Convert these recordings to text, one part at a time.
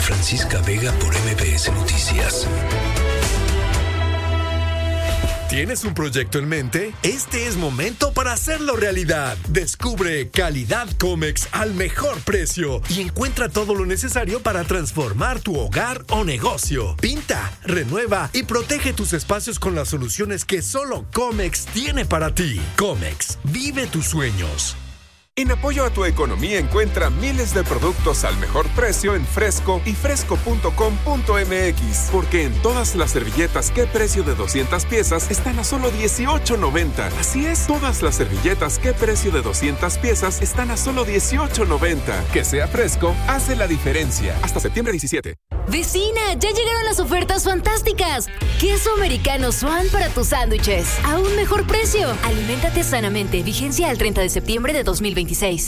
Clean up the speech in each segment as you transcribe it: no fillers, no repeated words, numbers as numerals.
Francisca Vega por MBS Noticias. ¿Tienes un proyecto en mente? Este es momento para hacerlo realidad. Descubre Calidad Comex al mejor precio y encuentra todo lo necesario para transformar tu hogar o negocio. Pinta, renueva y protege tus espacios con las soluciones que solo Comex tiene para ti. Comex, vive tus sueños. En apoyo a tu economía encuentra miles de productos al mejor precio en Fresco y fresco.com.mx. Porque en todas las servilletas ¿Qué precio de 200 piezas? Están a solo $18.90. Así es, todas las servilletas ¿Qué precio de 200 piezas? Están a solo $18.90. Que sea Fresco, hace la diferencia. Hasta septiembre 17. Vecina, ya llegaron las ofertas fantásticas. Queso americano Swan para tus sándwiches. A un mejor precio. Aliméntate sanamente. Vigencia al 30 de septiembre de 2026.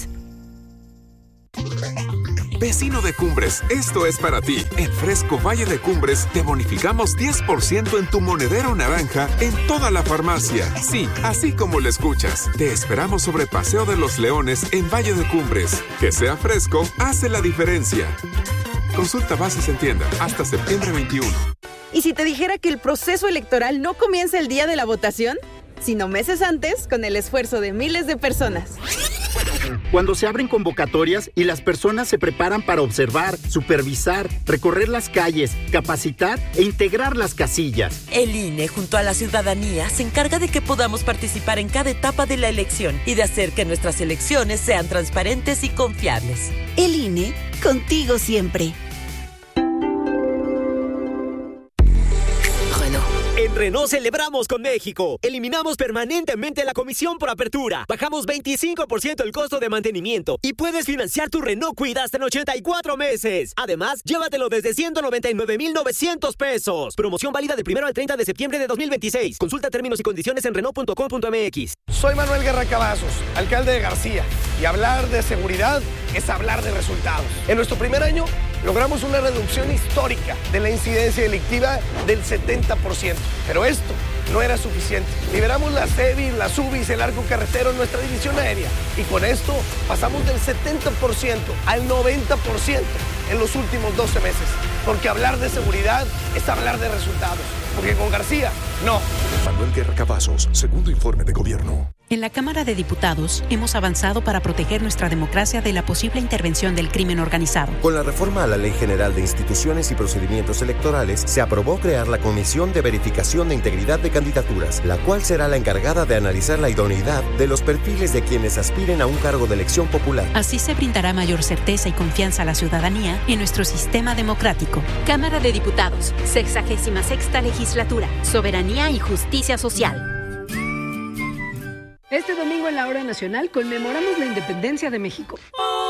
Vecino de Cumbres, esto es para ti. En Fresco Valle de Cumbres te bonificamos 10% en tu monedero naranja en toda la farmacia. Sí, así como lo escuchas. Te esperamos sobre Paseo de los Leones en Valle de Cumbres. Que sea Fresco, hace la diferencia. Consulta bases en tienda hasta septiembre 21. ¿Y si te dijera que el proceso electoral no comienza el día de la votación, sino meses antes, con el esfuerzo de miles de personas? Cuando se abren convocatorias y las personas se preparan para observar, supervisar, recorrer las calles, capacitar e integrar las casillas. El INE, junto a la ciudadanía, se encarga de que podamos participar en cada etapa de la elección y de hacer que nuestras elecciones sean transparentes y confiables. El INE, contigo siempre. En Renault celebramos con México. Eliminamos permanentemente la comisión por apertura. Bajamos 25% el costo de mantenimiento. Y puedes financiar tu Renault Kwid hasta en 84 meses. Además, llévatelo desde 199,900 pesos. Promoción válida del 1 al 30 de septiembre de 2026. Consulta términos y condiciones en Renault.com.mx. Soy Manuel Guerra Cavazos, alcalde de García. Y hablar de seguridad es hablar de resultados. En nuestro primer año logramos una reducción histórica de la incidencia delictiva del 70%. Pero esto no era suficiente. Liberamos las EBIs, las UBIs, el arco carretero en nuestra división aérea. Y con esto pasamos del 70% al 90% en los últimos 12 meses. Porque hablar de seguridad es hablar de resultados. Porque con García, no. Manuel Guerra Cavazos, segundo informe de gobierno. En la Cámara de Diputados hemos avanzado para proteger nuestra democracia de la posible intervención del crimen organizado. Con la reforma a la Ley General de Instituciones y Procedimientos Electorales, se aprobó crear la Comisión de Verificación de Integridad de Candidaturas, la cual será la encargada de analizar la idoneidad de los perfiles de quienes aspiren a un cargo de elección popular. Así se brindará mayor certeza y confianza a la ciudadanía en nuestro sistema democrático. Cámara de Diputados, 66ª Legislatura, Soberanía y Justicia Social. Este domingo en la Hora Nacional conmemoramos la independencia de México.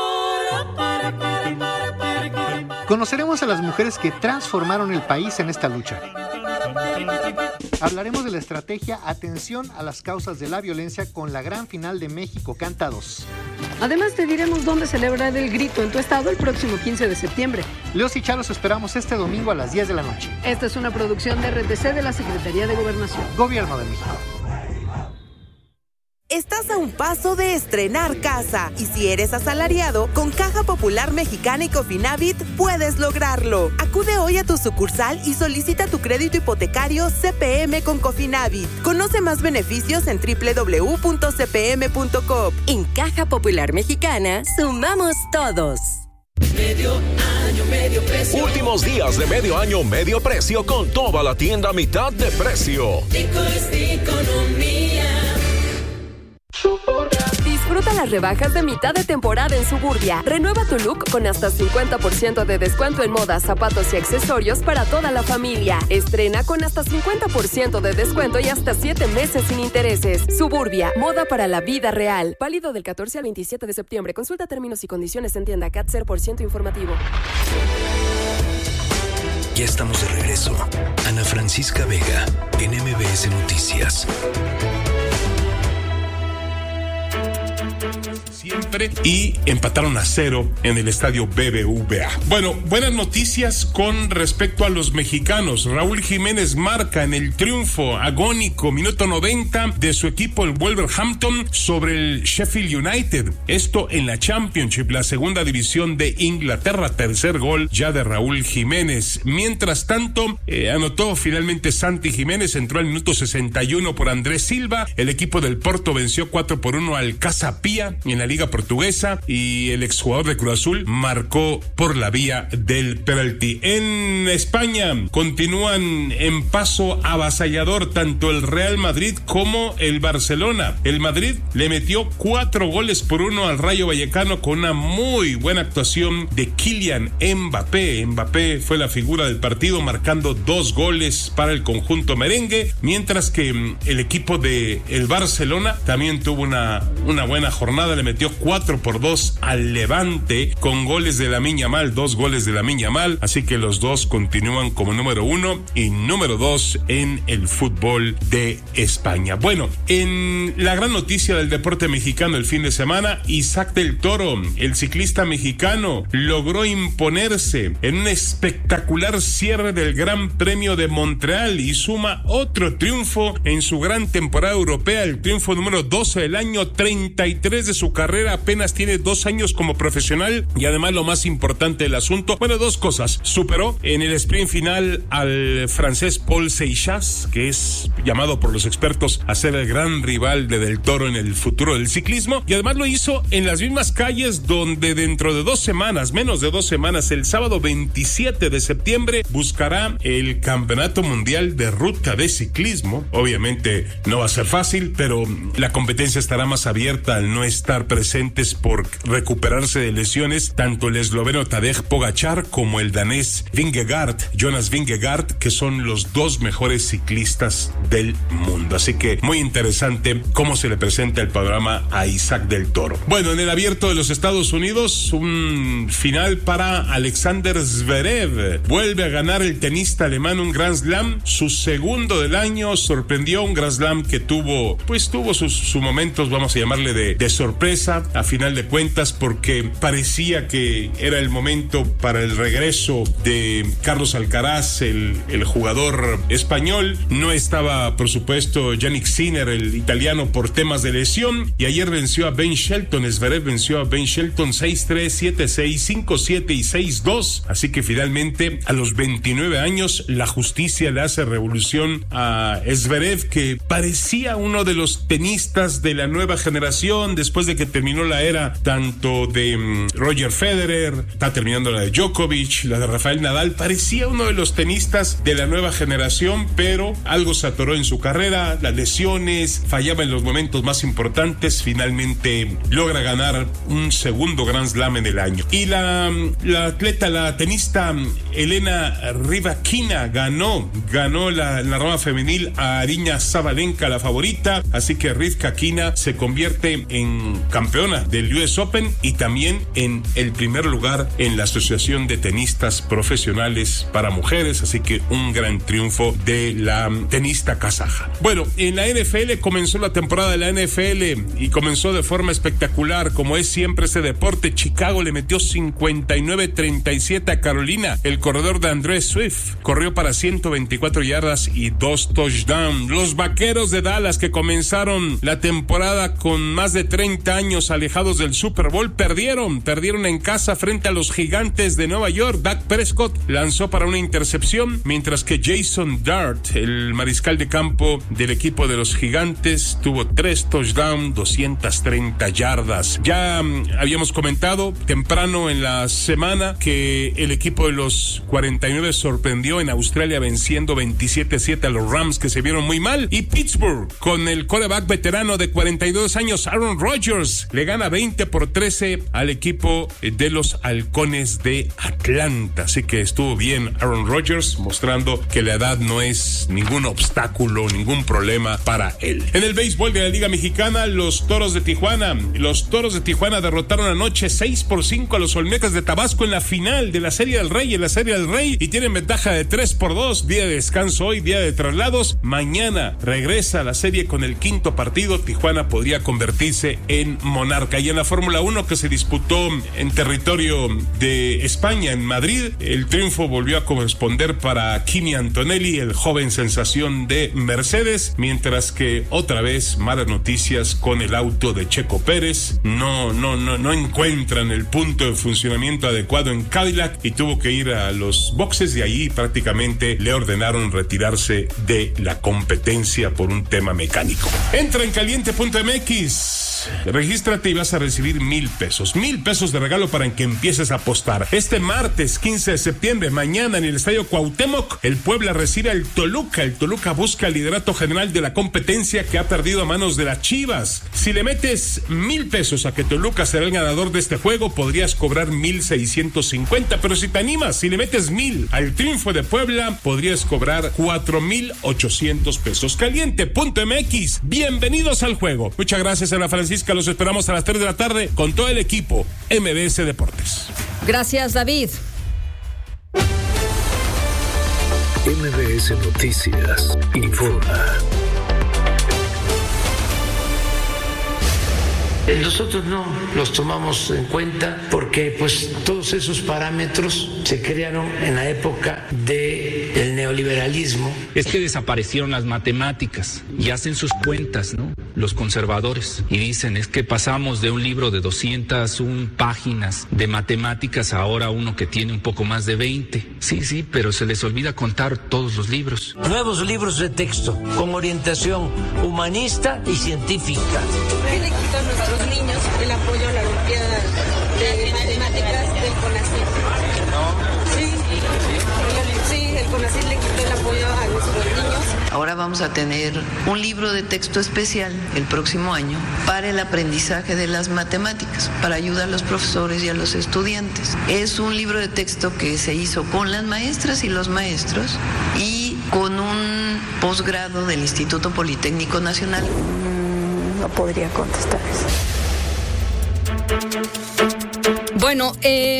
Conoceremos a las mujeres que transformaron el país en esta lucha. Hablaremos de la estrategia Atención a las causas de la violencia con la gran final de México Canta 2. Además te diremos dónde celebrar el grito en tu estado el próximo 15 de septiembre. Leos y Charo, los esperamos este domingo a las 10 de la noche. Esta es una producción de RTC de la Secretaría de Gobernación. Gobierno de México. Estás a un paso de estrenar casa y si eres asalariado, con Caja Popular Mexicana y Cofinavit puedes lograrlo. Acude hoy a tu sucursal y solicita tu crédito hipotecario CPM con Cofinavit. Conoce más beneficios en www.cpm.com. En Caja Popular Mexicana, sumamos todos. Medio año, medio precio. Últimos días de medio año, medio precio con toda la tienda a mitad de precio. Es de economía. Disfruta las rebajas de mitad de temporada en Suburbia. Renueva tu look con hasta 50% de descuento en moda, zapatos y accesorios para toda la familia. Estrena con hasta 50% de descuento y hasta 7 meses sin intereses. Suburbia, moda para la vida real. Válido del 14 al 27 de septiembre. Consulta términos y condiciones en tienda CAT 0% informativo. Ya estamos de regreso. Ana Francisca Vega, en MBS Noticias. siempre, y empataron a 0 en el estadio BBVA. Bueno, buenas noticias con respecto a los mexicanos. Raúl Jiménez marca en el triunfo agónico, minuto 90, de su equipo, el Wolverhampton, sobre el Sheffield United. Esto en la Championship, la segunda división de Inglaterra. Tercer gol ya de Raúl Jiménez. Mientras tanto, anotó finalmente Santi Jiménez, entró al minuto 61 por Andrés Silva. El equipo del Porto venció 4-1 al Casa Pia en la Liga Portuguesa, y el exjugador de Cruz Azul marcó por la vía del penalti. En España continúan en paso avasallador tanto el Real Madrid como el Barcelona. El Madrid le metió 4-1 al Rayo Vallecano con una muy buena actuación de Kylian Mbappé. Mbappé fue la figura del partido, marcando 2 goles para el conjunto merengue, mientras que el equipo de el Barcelona también tuvo una buena jornada, le metió 4-2 al Levante con goles de Lamine Yamal, 2 goles de Lamine Yamal, así que los dos continúan como número 1 y número 2 en el fútbol de España. Bueno, en la gran noticia del deporte mexicano el fin de semana, Isaac del Toro, el ciclista mexicano, logró imponerse en un espectacular cierre del Gran Premio de Montreal y suma otro triunfo en su gran temporada europea, el triunfo número 12 del año, 33 de su carrera, apenas tiene 2 años como profesional, y además lo más importante del asunto, bueno, 2 cosas: superó en el sprint final al francés Paul Seixas, que es llamado por los expertos a ser el gran rival de Del Toro en el futuro del ciclismo, y además lo hizo en las mismas calles donde dentro de 2 semanas, menos de 2 semanas, el sábado 27 de septiembre, buscará el Campeonato Mundial de Ruta de Ciclismo. Obviamente no va a ser fácil, pero la competencia estará más abierta al no estar presentes por recuperarse de lesiones tanto el esloveno Tadej Pogačar como el danés Jonas Vingegaard, que son los 2 mejores ciclistas del mundo. Así que muy interesante cómo se le presenta el panorama a Isaac del Toro. Bueno, en el Abierto de los Estados Unidos, un final para Alexander Zverev. Vuelve a ganar el tenista alemán un Grand Slam, su segundo del año. Sorprendió, un Grand Slam que tuvo sus momentos, vamos a llamarle de sorpresa, a final de cuentas, porque parecía que era el momento para el regreso de Carlos Alcaraz, el jugador español. No estaba, por supuesto, Jannik Sinner, el italiano, por temas de lesión, y ayer venció a Ben Shelton. Zverev venció a Ben Shelton 6-3, 7-6, 5-7 y 6-2, así que finalmente a los 29 años la justicia le hace revolución a Zverev, que parecía uno de los tenistas de la nueva generación después de que terminó la era tanto de Roger Federer, está terminando la de Djokovic, la de Rafael Nadal. Parecía uno de los tenistas de la nueva generación, pero algo se atoró en su carrera, las lesiones, fallaba en los momentos más importantes. Finalmente logra ganar un segundo Grand Slam en el año. Y la atleta, la tenista Elena Rybakina ganó la rama femenil a Aryna Sabalenka, la favorita, así que Rybakina se convierte en campeona del US Open y también en el primer lugar en la Asociación de Tenistas Profesionales para Mujeres, así que un gran triunfo de la tenista kazaja. Bueno, en la NFL comenzó la temporada de la NFL y comenzó de forma espectacular, como es siempre ese deporte. Chicago le metió 59-37 a Carolina. El corredor de Andrés Swift corrió para 124 yardas y 2 touchdowns. Los Vaqueros de Dallas, que comenzaron la temporada con más de 30 años alejados del Super Bowl, perdieron en casa frente a los Gigantes de Nueva York. Dak Prescott lanzó para una intercepción, mientras que Jason Dart, el mariscal de campo del equipo de los Gigantes, tuvo 3 touchdowns, 230 yardas. Ya habíamos comentado temprano en la semana que el equipo de los 49 sorprendió en Australia venciendo 27-7 a los Rams, que se vieron muy mal, y Pittsburgh, con el quarterback veterano de 42 años Aaron Rodgers, le gana 20-13 al equipo de los Halcones de Atlanta. Así que estuvo bien Aaron Rodgers, mostrando que la edad no es ningún obstáculo, ningún problema para él. En el béisbol de la Liga Mexicana, los Toros de Tijuana derrotaron anoche 6-5 a los Olmecas de Tabasco en la final de la Serie del Rey, y tienen ventaja de 3-2. Día de descanso hoy, día de traslados. Mañana regresa a la serie con el 5º partido. Tijuana podría convertirse en monarca. Y en la Fórmula 1 que se disputó en territorio de España, en Madrid, el triunfo volvió a corresponder para Kimi Antonelli, el joven sensación de Mercedes, mientras que otra vez malas noticias con el auto de Checo Pérez. No encuentran el punto de funcionamiento adecuado en Cadillac y tuvo que ir a los boxes y ahí prácticamente le ordenaron retirarse de la competencia por un tema mecánico. Entra en caliente.mx, regístrate y vas a recibir $1,000 de regalo para que empieces a apostar. Este martes 15 de septiembre, mañana en el Estadio Cuauhtémoc, el Puebla recibe al Toluca. El Toluca busca el liderato general de la competencia que ha perdido a manos de las Chivas. Si le metes $1,000 a que Toluca será el ganador de este juego, podrías cobrar 1,650, pero si te animas, si le metes 1,000 al triunfo de Puebla, podrías cobrar 4,800 pesos. Caliente.mx, bienvenidos al juego. Muchas gracias, Ana Francisca, los esperamos a las 3 de la tarde con todo el equipo MBS Deportes. Gracias, David. MBS Noticias informa. Nosotros no los tomamos en cuenta porque pues todos esos parámetros se crearon en la época del neoliberalismo. Es que desaparecieron las matemáticas y hacen sus cuentas, ¿no? Los conservadores, y dicen, es que pasamos de un libro de 201 páginas de matemáticas a ahora uno que tiene un poco más de 20. Sí, pero se les olvida contar todos los libros. Nuevos libros de texto con orientación humanista y científica. Nuestros niños el apoyo a la Olimpiada de Matemáticas del CONACYT. Sí, el CONACYT le quitó el apoyo a nuestros niños. Ahora vamos a tener un libro de texto especial el próximo año para el aprendizaje de las matemáticas, para ayudar a los profesores y a los estudiantes. Es un libro de texto que se hizo con las maestras y los maestros y con un posgrado del Instituto Politécnico Nacional. No podría contestar eso. Bueno,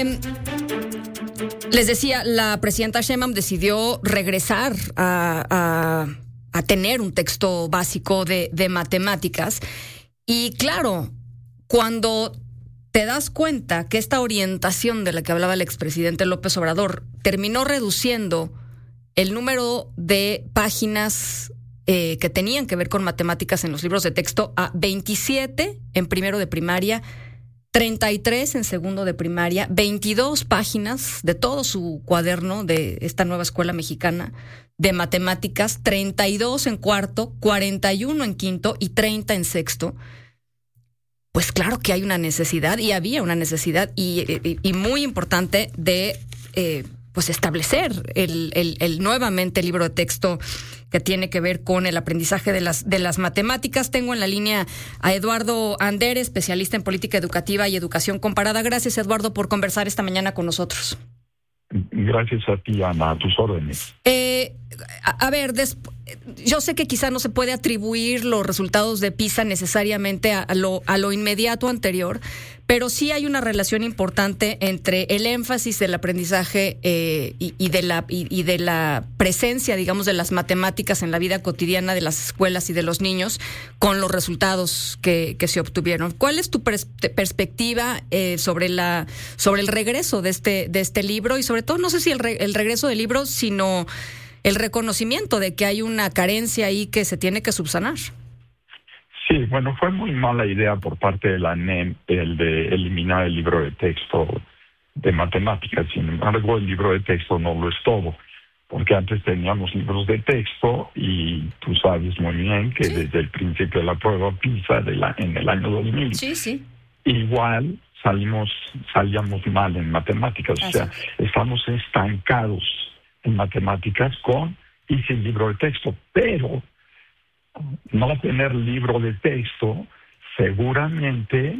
les decía, la presidenta Sheinbaum decidió regresar a tener un texto básico de matemáticas. Y claro, cuando te das cuenta que esta orientación de la que hablaba el expresidente López Obrador terminó reduciendo el número de páginas que tenían que ver con matemáticas en los libros de texto a 27 en primero de primaria, 33 en segundo de primaria, 22 páginas de todo su cuaderno de esta nueva escuela mexicana de matemáticas, 32 en cuarto, 41 en quinto y 30 en sexto. Pues claro que hay una necesidad, y había una necesidad y muy importante de pues establecer el nuevamente libro de texto que tiene que ver con el aprendizaje de las matemáticas. Tengo en la línea a Eduardo Andere, especialista en política educativa y educación comparada. Gracias, Eduardo, por conversar esta mañana con nosotros. Gracias a ti, Ana, a tus órdenes. A ver, yo sé que quizá no se puede atribuir los resultados de PISA necesariamente a lo inmediato anterior, pero sí hay una relación importante entre el énfasis del aprendizaje y de la presencia, digamos, de las matemáticas en la vida cotidiana de las escuelas y de los niños con los resultados que se obtuvieron. ¿Cuál es tu perspectiva sobre el regreso de este libro? Y sobre todo, no sé si el regreso del libro, sino el reconocimiento de que hay una carencia ahí que se tiene que subsanar. Sí, bueno, fue muy mala idea por parte de la ANEM el de eliminar el libro de texto de matemáticas. Sin embargo, el libro de texto no lo es todo, porque antes teníamos libros de texto y tú sabes muy bien que desde el principio de la prueba PISA en el año 2000, igual salíamos mal en matemáticas. O sea, estamos estancados en matemáticas con y sin libro de texto, pero no tener libro de texto seguramente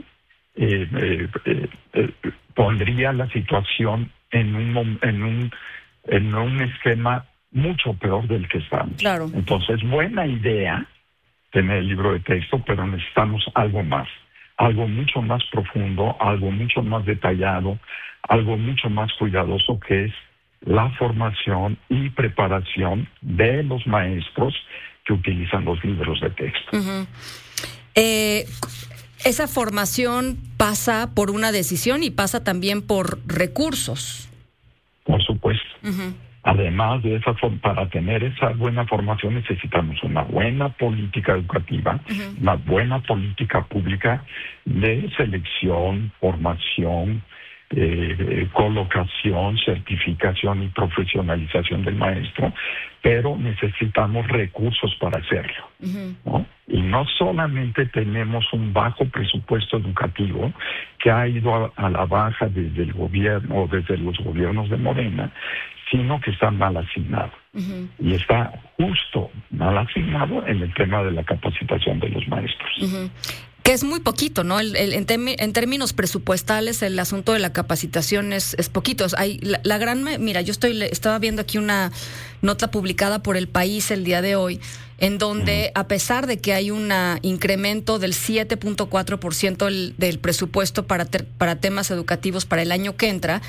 pondría la situación en un esquema mucho peor del que estamos. Claro. Entonces, buena idea tener el libro de texto, pero necesitamos algo más, algo mucho más profundo, algo mucho más detallado, algo mucho más cuidadoso, que es la formación y preparación de los maestros que utilizan los libros de texto. Uh-huh. Esa formación pasa por una decisión y pasa también por recursos. Por supuesto. Además de esa, para tener esa buena formación necesitamos una buena política educativa, una buena política pública de selección, formación, colocación, certificación y profesionalización del maestro, pero necesitamos recursos para hacerlo, ¿no? Y no solamente tenemos un bajo presupuesto educativo que ha ido a la baja desde el gobierno o desde los gobiernos de Morena, sino que está mal asignado. Y está justo mal asignado en el tema de la capacitación de los maestros. Que es muy poquito, ¿no? En términos presupuestales, el asunto de la capacitación es poquito. Hay la gran... Mira, yo estaba viendo aquí una nota publicada por El País el día de hoy, en donde, a pesar de que hay un incremento del 7.4% del presupuesto para temas educativos para el año que entra,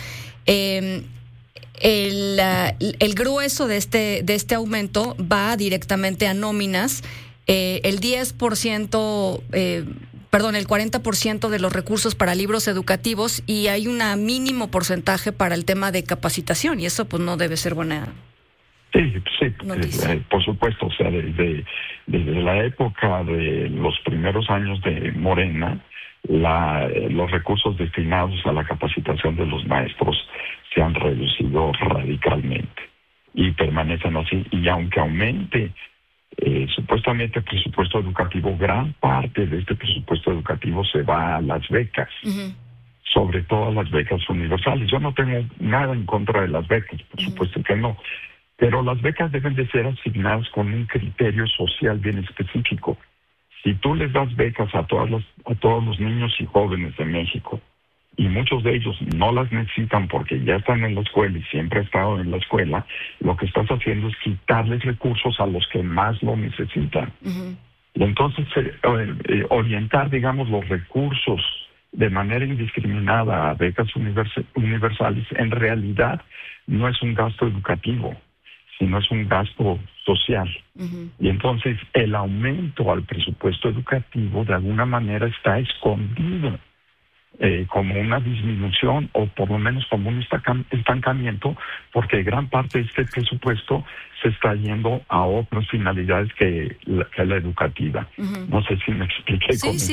el grueso de este aumento va directamente a nóminas. El 10%, el 40% de los recursos para libros educativos, y hay un mínimo porcentaje para el tema de capacitación, y eso pues no debe ser buena. Sí, por supuesto. O sea, desde la época de los primeros años de Morena, los recursos destinados a la capacitación de los maestros se han reducido radicalmente y permanecen así. Y aunque aumente supuestamente el presupuesto educativo, gran parte de este presupuesto educativo se va a las becas, sobre todo a las becas universales. Yo no tengo nada en contra de las becas, por supuesto que no, pero las becas deben de ser asignadas con un criterio social bien específico. Si tú les das becas a todos los niños y jóvenes de México, y muchos de ellos no las necesitan porque ya están en la escuela y siempre han estado en la escuela, lo que estás haciendo es quitarles recursos a los que más lo necesitan. Y entonces orientar, digamos, los recursos de manera indiscriminada a becas universales, en realidad no es un gasto educativo, sino es un gasto social. Y entonces el aumento al presupuesto educativo de alguna manera está escondido como una disminución, o por lo menos como un estancamiento, porque gran parte de este presupuesto se está yendo a otras finalidades que la educativa. No sé si me expliqué.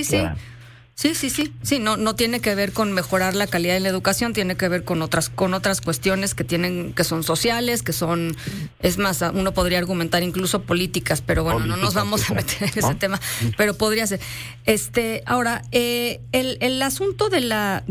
Sí, no tiene que ver con mejorar la calidad de la educación, tiene que ver con otras cuestiones que son sociales, es más, uno podría argumentar incluso políticas, pero bueno, no nos vamos a meter en ese tema, pero podría ser. Ahora, el asunto de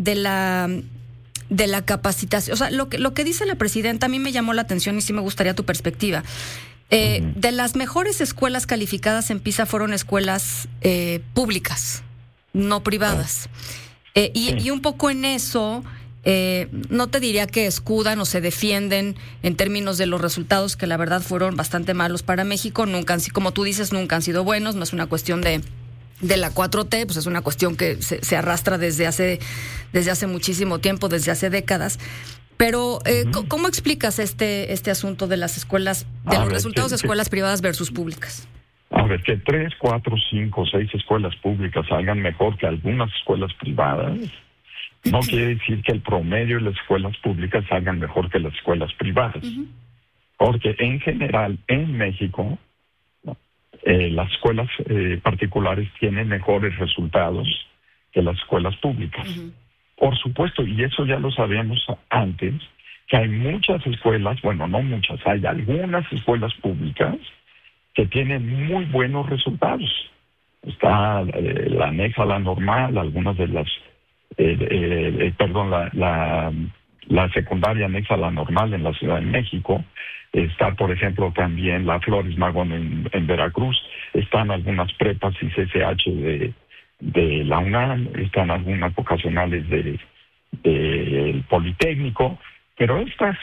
la capacitación, o sea, lo que dice la presidenta a mí me llamó la atención y sí me gustaría tu perspectiva. De las mejores escuelas calificadas en PISA fueron escuelas públicas, no privadas. Y un poco en eso, no te diría que escudan o se defienden en términos de los resultados, que la verdad fueron bastante malos para México. Nunca, como tú dices, nunca han sido buenos. No es una cuestión de la 4T, pues es una cuestión que se arrastra desde hace muchísimo tiempo, desde hace décadas. Pero, ¿cómo explicas este asunto de las escuelas, de los resultados de escuelas privadas versus públicas? A ver, que 3, 4, 5, 6 escuelas públicas salgan mejor que algunas escuelas privadas, no quiere decir que el promedio de las escuelas públicas salgan mejor que las escuelas privadas. Porque en general, en México, las escuelas particulares tienen mejores resultados que las escuelas públicas. Por supuesto, y eso ya lo sabíamos antes, que hay muchas escuelas, bueno, no muchas, hay algunas escuelas públicas que tienen muy buenos resultados. Está la anexa a la normal, algunas de las, la secundaria anexa a la normal en la Ciudad de México. Está, por ejemplo, también la Flores Magón en Veracruz. Están algunas prepas y CCH de la UNAM, están algunas vocacionales del Politécnico, pero estas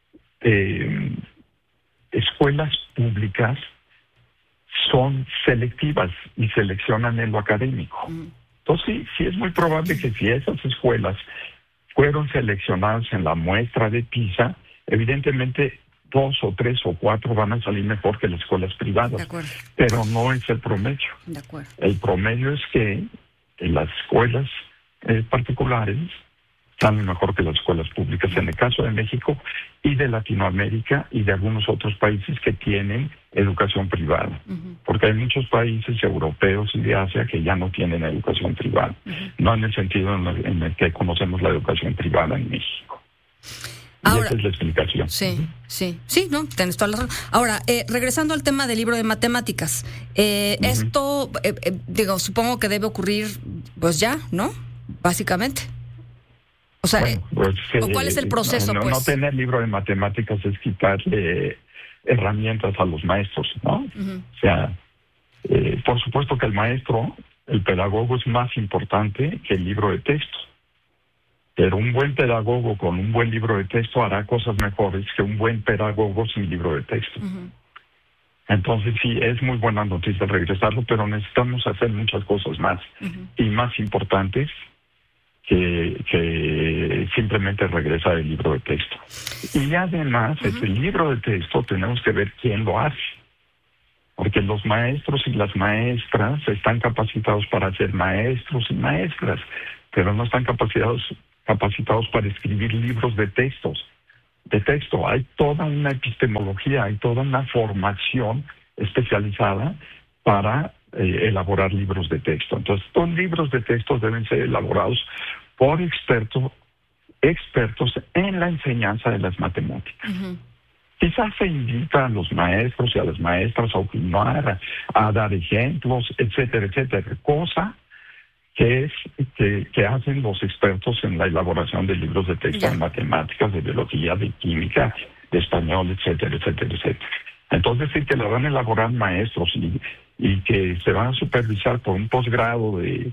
escuelas públicas son selectivas y seleccionan en lo académico. Entonces sí es muy probable que si esas escuelas fueron seleccionadas en la muestra de PISA, evidentemente 2 o 3 o 4 van a salir mejor que las escuelas privadas. Pero no es el promedio. El promedio es que las escuelas particulares salen mejor que las escuelas públicas, en el caso de México y de Latinoamérica y de algunos otros países que tienen educación privada, porque hay muchos países europeos y de Asia que ya no tienen educación privada, no en el sentido en el que conocemos la educación privada en México. Ahora, y esa es la explicación. Sí, no, tienes toda la razón. Ahora, regresando al tema del libro de matemáticas, esto, supongo que debe ocurrir, pues ya, ¿no? Básicamente. O sea, bueno, pues, ¿cuál es el proceso? No tener libro de matemáticas es quitarle herramientas a los maestros, ¿no? O sea, por supuesto que el maestro, el pedagogo, es más importante que el libro de texto. Pero un buen pedagogo con un buen libro de texto hará cosas mejores que un buen pedagogo sin libro de texto. Entonces sí, es muy buena noticia regresarlo, pero necesitamos hacer muchas cosas más y más importantes que simplemente regresar el libro de texto. Y además, ese libro de texto tenemos que ver quién lo hace. Porque los maestros y las maestras están capacitados para ser maestros y maestras, pero no están capacitados para escribir libros de texto. Hay toda una epistemología, hay toda una formación especializada para elaborar libros de texto. Entonces, estos libros de texto deben ser elaborados por expertos en la enseñanza de las matemáticas. Quizás se invita a los maestros y a las maestras a opinar, a dar ejemplos, etcétera, cosa que hacen los expertos en la elaboración de libros de texto de matemáticas, de biología, de química, de español, etcétera. Entonces sí que lo van a elaborar maestros y que se van a supervisar por un posgrado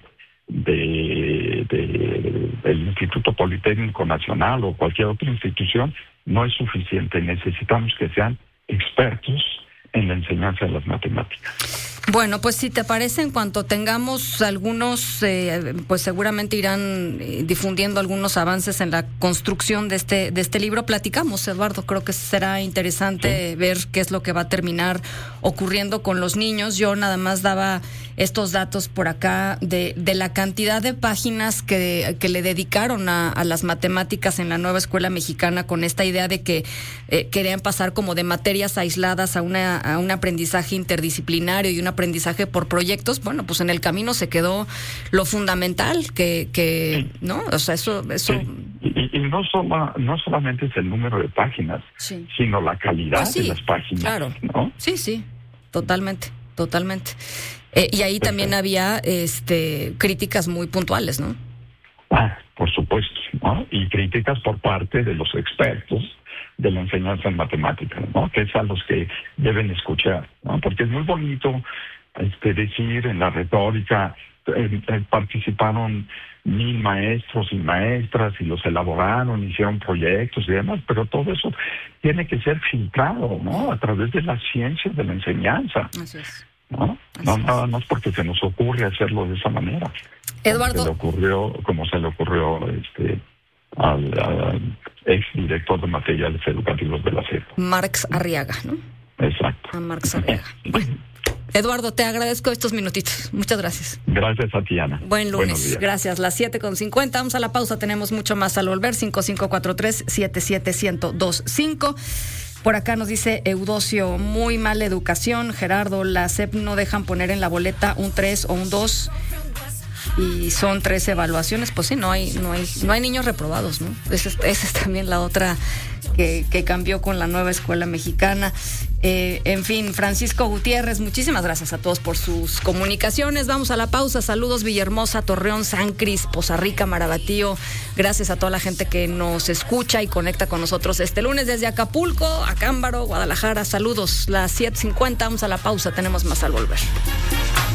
del Instituto Politécnico Nacional o cualquier otra institución, no es suficiente. Necesitamos que sean expertos en la enseñanza de las matemáticas. Bueno, pues si te parece, en cuanto tengamos algunos, pues seguramente irán difundiendo algunos avances en la construcción de este libro. Platicamos, Eduardo, creo que será interesante ver qué es lo que va a terminar ocurriendo con los niños. Yo nada más daba estos datos por acá de la cantidad de páginas que le dedicaron a las matemáticas en la nueva escuela mexicana, con esta idea de que querían pasar como de materias aisladas a un aprendizaje interdisciplinario y un aprendizaje por proyectos. Bueno, pues en el camino se quedó lo fundamental ¿no? O sea, eso. Y no solamente es el número de páginas, sino la calidad de las páginas. Claro. ¿No? Sí, totalmente. Y ahí también había críticas muy puntuales, ¿no? Por supuesto, ¿no? Y críticas por parte de los expertos de la enseñanza en matemáticas, ¿no? Que es a los que deben escuchar, ¿no? Porque es muy bonito decir en la retórica, participaron 1,000 maestros y maestras y los elaboraron, hicieron proyectos y demás, pero todo eso tiene que ser filtrado, ¿no? A través de las ciencias de la enseñanza. Así es. ¿No? Nada más porque se nos ocurre hacerlo de esa manera. Eduardo. Como se le ocurrió al ex director de materiales educativos de la SEP. Marx Arriaga, ¿no? Exacto. A Marx Arriaga. Bueno, Eduardo, te agradezco estos minutitos. Muchas gracias. Gracias a ti, Ana. Buen lunes. Gracias. Las 7:50. Vamos a la pausa. Tenemos mucho más al volver. 5543-77125. Por acá nos dice Eudocio, muy mala educación. Gerardo, la SEP no dejan poner en la boleta un 3 o un 2 y son 3 evaluaciones. Pues sí, no hay niños reprobados, ¿no? Esa es también la otra que cambió con la nueva escuela mexicana. En fin, Francisco Gutiérrez, muchísimas gracias a todos por sus comunicaciones. Vamos a la pausa. Saludos Villahermosa, Torreón, San Cris, Poza Rica, Marabatío. Gracias a toda la gente que nos escucha y conecta con nosotros este lunes desde Acapulco, Acámbaro, Guadalajara. Saludos. Las 7:50, vamos a la pausa. Tenemos más al volver.